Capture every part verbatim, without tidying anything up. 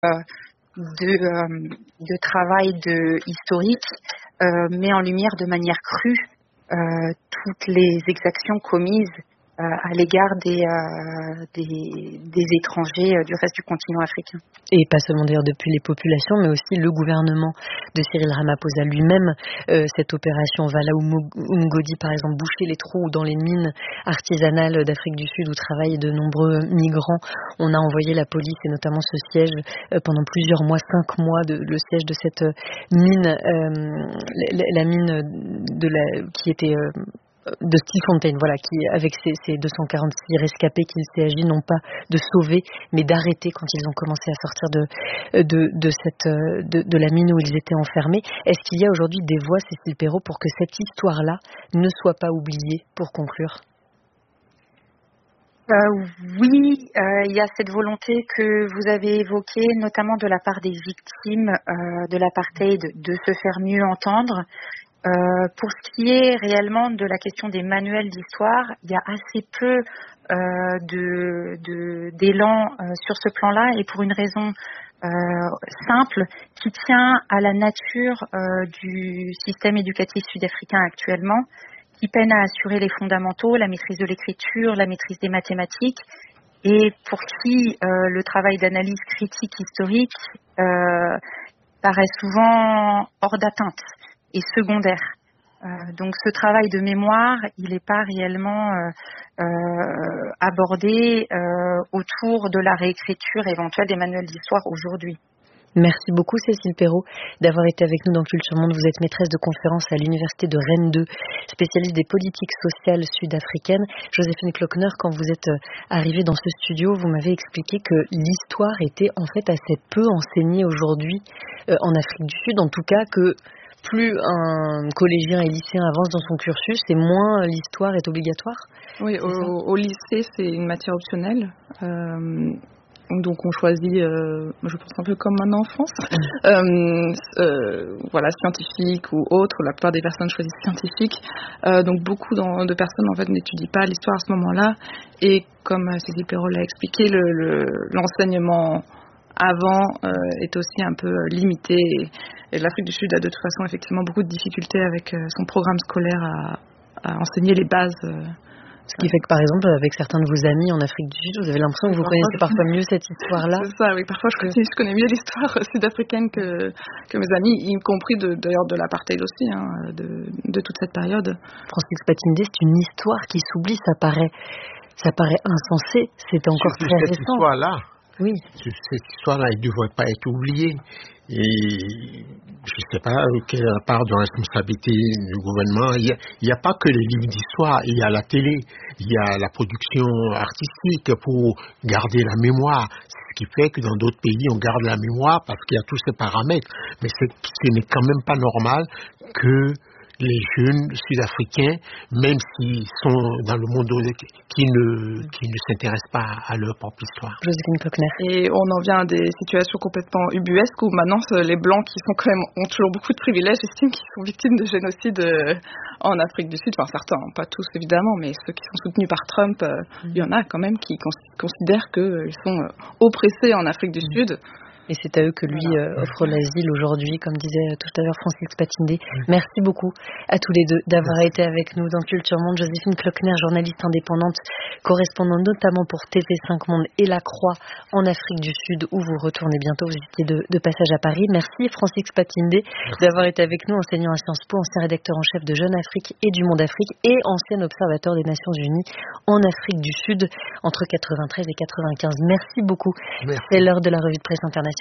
de, euh, de travail de, historique euh, met en lumière de manière crue euh, toutes les exactions commises euh, à l'égard des, euh, des, des étrangers euh, du reste du continent africain. Et pas seulement d'ailleurs depuis les populations, mais aussi le gouvernement de Cyril Ramaphosa lui-même. Euh, cette opération Vala Umgodi, par exemple, boucher les trous dans les mines artisanales d'Afrique du Sud où travaillent de nombreux migrants. On a envoyé la police et notamment ce siège euh, pendant plusieurs mois, cinq mois, de, le siège de cette mine, euh, la, la mine de la, qui était... Euh, de Stilfontein, voilà, qui, avec ces, ces deux cent quarante-six rescapés qu'il s'agit non pas de sauver, mais d'arrêter quand ils ont commencé à sortir de, de, de, cette, de, de la mine où ils étaient enfermés. Est-ce qu'il y a aujourd'hui des voix, Cécile Perrault, pour que cette histoire-là ne soit pas oubliée, pour conclure ? Euh, oui, euh, il y a cette volonté que vous avez évoquée, notamment de la part des victimes euh, de l'apartheid, de se faire mieux entendre. Euh, pour ce qui est réellement de la question des manuels d'histoire, il y a assez peu euh, de, de, d'élan euh, sur ce plan-là et pour une raison euh, simple qui tient à la nature euh, du système éducatif sud-africain actuellement, qui peine à assurer les fondamentaux, la maîtrise de l'écriture, la maîtrise des mathématiques et pour qui euh, le travail d'analyse critique historique euh, paraît souvent hors d'atteinte et secondaire. Euh, donc ce travail de mémoire, il n'est pas réellement euh, euh, abordé euh, autour de la réécriture éventuelle des manuels d'histoire aujourd'hui. Merci beaucoup Cécile Perrault d'avoir été avec nous dans Culture Monde. Vous êtes maîtresse de conférence à l'université de Rennes deux, spécialiste des politiques sociales sud-africaines. Joséphine Klockner, quand vous êtes arrivée dans ce studio, vous m'avez expliqué que l'histoire était en fait assez peu enseignée aujourd'hui euh, en Afrique du Sud, en tout cas que plus un collégien et lycéen avance dans son cursus, et moins l'histoire est obligatoire. Oui, au, au lycée, c'est une matière optionnelle. Euh, donc on choisit, euh, je pense un peu comme en enfance, euh, euh, voilà, scientifique ou autre. La plupart des personnes choisissent scientifique. Euh, donc beaucoup dans, de personnes en fait n'étudient pas l'histoire à ce moment-là. Et comme Cécile Perrault l'a expliqué, le, le, l'enseignement avant euh, est aussi un peu limité. Et, et l'Afrique du Sud a de toute façon effectivement beaucoup de difficultés avec euh, son programme scolaire à, à enseigner les bases. Euh, Ce qui fait que par exemple avec certains de vos amis en Afrique du Sud, vous avez l'impression que vous connaissez parfois mieux cette histoire-là. C'est ça, oui. Parfois je connais, je connais mieux l'histoire sud-africaine que, que mes amis, y compris de, d'ailleurs de l'apartheid aussi, hein, de, de toute cette période. Francis Patindé, c'est une histoire qui s'oublie, ça paraît, ça paraît insensé. C'était encore Surtout très cette récent. Histoire-là. Oui. Cette histoire-là, elle ne devrait pas être oubliée. Et je ne sais pas quelle part de responsabilité du gouvernement. Il n'y a, a pas que les livres d'histoire, il y a la télé, il y a la production artistique pour garder la mémoire. Ce qui fait que dans d'autres pays, on garde la mémoire parce qu'il y a tous ces paramètres. Mais c'est, ce n'est quand même pas normal que les jeunes sud-africains, même s'ils sont dans le monde, qui ne, qui ne s'intéressent pas à leur propre histoire. Joséphine Klockner. Et on en vient à des situations complètement ubuesques où maintenant les Blancs qui sont quand même, ont toujours beaucoup de privilèges estiment qu'ils sont victimes de génocide en Afrique du Sud. Enfin certains, pas tous évidemment, mais ceux qui sont soutenus par Trump, mmh. il y en a quand même qui considèrent qu'ils sont oppressés en Afrique du mmh. Sud. Et c'est à eux que lui euh, offre l'asile aujourd'hui, comme disait tout à l'heure Francis Patindé. Merci beaucoup à tous les deux d'avoir Merci. été avec nous dans Culture Monde. Joséphine Klockner, journaliste indépendante, correspondante notamment pour T V cinq Monde et La Croix en Afrique du Sud, où vous retournez bientôt. Vous étiez de, de passage à Paris. Merci Francis Patindé d'avoir été avec nous, enseignant à Sciences Po, ancien rédacteur en chef de Jeune Afrique et du Monde Afrique et ancien observateur des Nations Unies en Afrique du Sud entre quatre-vingt-treize et quatre-vingt-quinze. Merci beaucoup. Merci. C'est l'heure de la revue de presse internationale.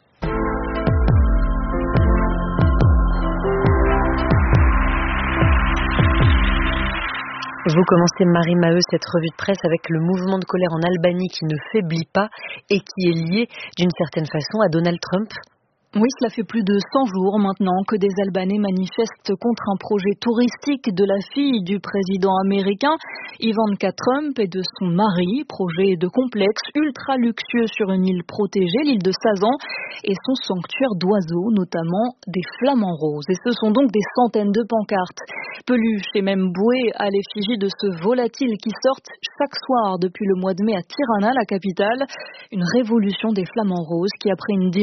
Vous commencez, Marie Maheu, cette revue de presse avec le mouvement de colère en Albanie qui ne faiblit pas et qui est lié d'une certaine façon à Donald Trump. Oui, cela fait plus de cent jours maintenant que des Albanais manifestent contre un projet touristique de la fille du président américain, Ivanka Trump, et de son mari, projet de complexe ultra luxueux sur une île protégée, l'île de Sazan, et son sanctuaire d'oiseaux, notamment des flamants roses. Et ce sont donc des centaines de pancartes, peluches et même bouées à l'effigie de ce volatile qui sortent chaque soir depuis le mois de mai à Tirana, la capitale. Une révolution des flamants roses qui, après une